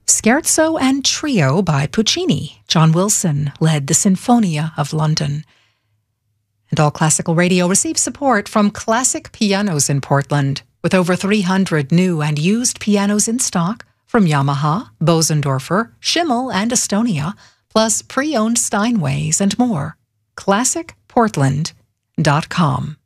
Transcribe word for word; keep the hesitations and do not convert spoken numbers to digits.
Scherzo and Trio by Puccini. John Wilson led the Sinfonia of London. And All Classical Radio receives support from Classic Pianos in Portland, with over three hundred new and used pianos in stock from Yamaha, Bosendorfer, Schimmel, and Estonia, plus pre-owned Steinways and more. classic portland dot com